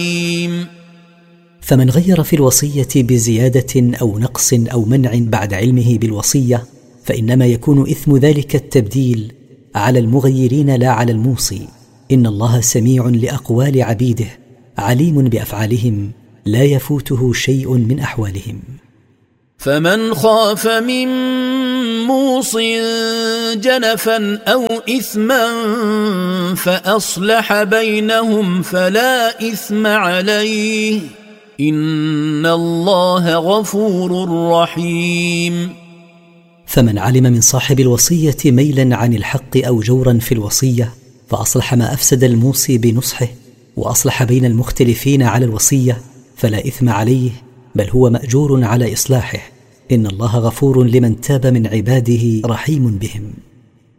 فمن غير في الوصية بزيادة أو نقص أو منع بعد علمه بالوصية فإنما يكون إثم ذلك التبديل على المغيرين لا على الموصي. إن الله سميع لأقوال عبيده عليم بأفعالهم لا يفوته شيء من أحوالهم. فمن خاف من موص جنفا أو إثما فأصلح بينهم فلا إثم عليه إن الله غفور رحيم. فمن علم من صاحب الوصية ميلا عن الحق أو جورا في الوصية فأصلح ما أفسد الموصي بنصحه وأصلح بين المختلفين على الوصية فلا إثم عليه بل هو مأجور على إصلاحه. إن الله غفور لمن تاب من عباده رحيم بهم.